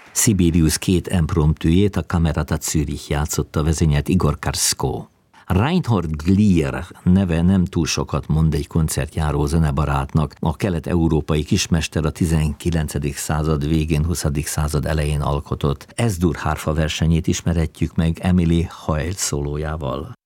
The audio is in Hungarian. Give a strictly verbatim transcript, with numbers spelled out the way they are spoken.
Sibelius két impromptujét a Camerata Zürich játszotta, vezényelt Igor Karsko. Reinhard Glier neve nem túl sokat mond egy koncertjáró zenebarátnak. A kelet-európai kismester a tizenkilencedik század végén, huszadik század elején alkotott. S-dur hárfa versenyét ismerhetjük meg Emily Hoyle szólójával.